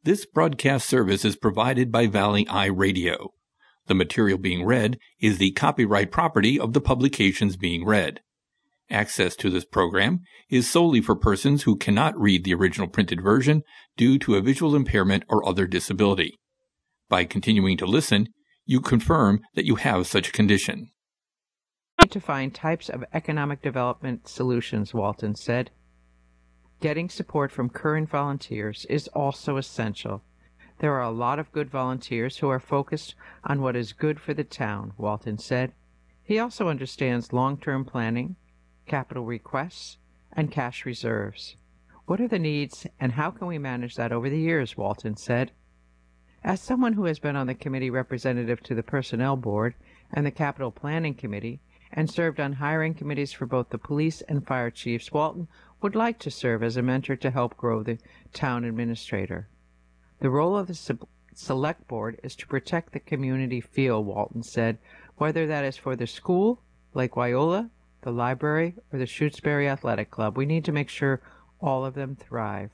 This broadcast service is provided by Valley Eye Radio. The material being read is the copyright property of the publications being read. Access to this program is solely for persons who cannot read the original printed version due to a visual impairment or other disability. By continuing to listen, you confirm that you have such a condition. To find types of economic development solutions, Walton said. Getting support from current volunteers is also essential. There are a lot of good volunteers who are focused on what is good for the town, Walton said. He also understands long-term planning, capital requests, and cash reserves. What are the needs and how can we manage that over the years, Walton said. As someone who has been on the committee representative to the Personnel Board and the Capital Planning Committee and served on hiring committees for both the police and fire chiefs, Walton would like to serve as a mentor to help grow the town administrator. The role of the Select Board is to protect the community feel, Walton said, whether that is for the school, Lake Wyola, the library, or the Shutesbury Athletic Club. We need to make sure all of them thrive.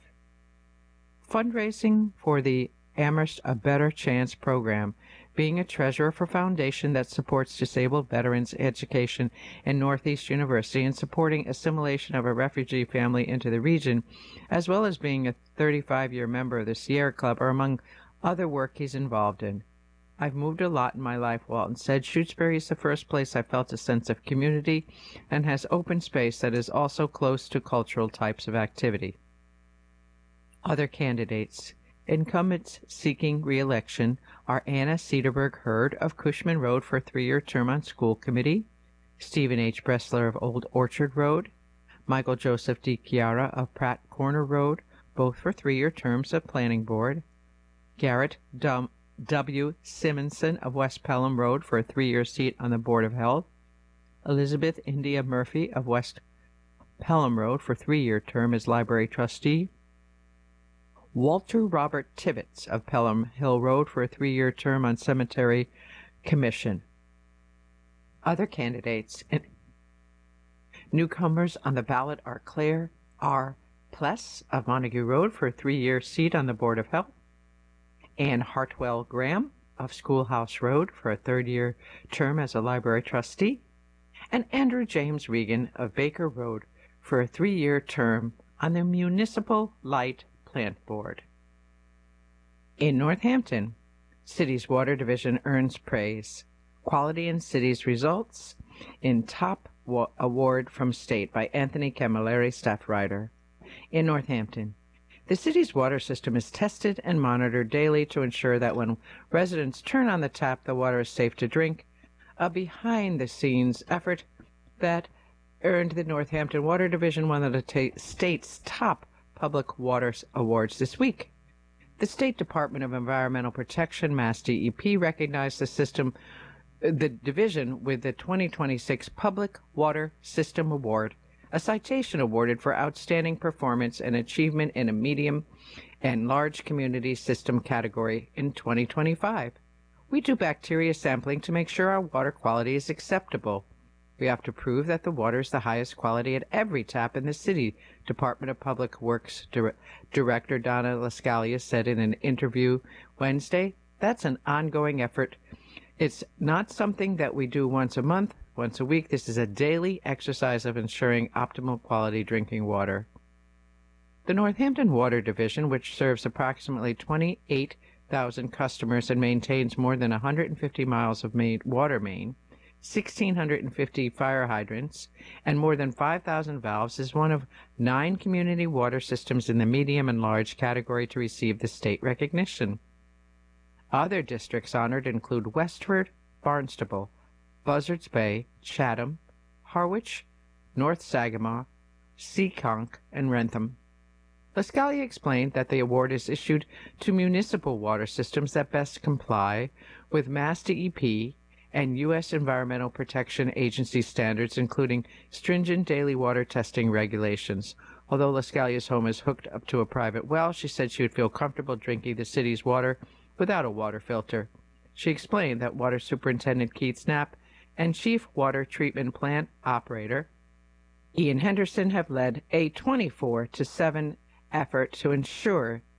Fundraising for the Amherst A Better Chance program, being a treasurer for a foundation that supports disabled veterans' education in Northeast University and supporting assimilation of a refugee family into the region, as well as being a 35-year member of the Sierra Club, are among other work he's involved in. I've moved a lot in my life, Walton said. Shutesbury is the first place I felt a sense of community and has open space that is also close to cultural types of activity. Other candidates. Incumbents seeking re-election are Anna Cederberg Hurd of Cushman Road for a 3-year term on school committee, Stephen H. Bressler of Old Orchard Road, Michael Joseph D. Chiara of Pratt Corner Road, both for 3-year terms at Planning Board, Garrett W. Simonson of West Pelham Road for a 3-year seat on the Board of Health, Elizabeth India Murphy of West Pelham Road for a 3-year term as Library Trustee, Walter Robert Tibbetts of Pelham Hill Road for a 3-year term on Cemetery Commission. Other candidates and newcomers on the ballot are Claire R. Pless of Montague Road for a 3-year seat on the Board of Health, Anne Hartwell Graham of Schoolhouse Road for a 3rd-year term as a Library Trustee, and Andrew James Regan of Baker Road for a 3-year term on the Municipal Light Plant Board. In Northampton, City's Water Division earns praise. Quality in City's results in top award from state by Anthony Camilleri, staff writer. In Northampton, the city's water system is tested and monitored daily to ensure that when residents turn on the tap, the water is safe to drink, a behind-the-scenes effort that earned the Northampton Water Division one of the state's top public water awards this week. The State Department of Environmental Protection, Mass DEP, recognized the division with the 2026 Public Water System Award, a citation awarded for outstanding performance and achievement in a medium and large community system category in 2025. We do bacteria sampling to make sure our water quality is acceptable. We have to prove that the water is the highest quality at every tap in the city, Department of Public Works Director Donna Lascalia said in an interview Wednesday. That's an ongoing effort. It's not something that we do once a month, once a week. This is a daily exercise of ensuring optimal quality drinking water. The Northampton Water Division, which serves approximately 28,000 customers and maintains more than 150 miles of water main, 1,650 fire hydrants, and more than 5,000 valves, is one of 9 community water systems in the medium and large category to receive the state recognition. Other districts honored include Westford, Barnstable, Buzzards Bay, Chatham, Harwich, North Sagamore, Seekonk, and Wrentham. Lascalia explained that the award is issued to municipal water systems that best comply with Mass DEP and U.S. Environmental Protection Agency standards, including stringent daily water testing regulations. Although Lascalia's home is hooked up to a private well, she said she would feel comfortable drinking the city's water without a water filter. She explained that Water Superintendent Keith Knapp and Chief Water Treatment Plant Operator Ian Henderson have led a 24-7 effort to ensure